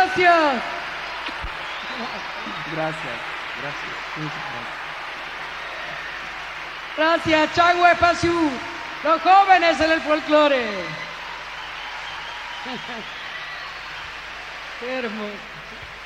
Gracias. Gracias, gracias. Muchas gracias. Gracias, Chagüe Pasiú, los jóvenes en el folclore. Qué hermoso.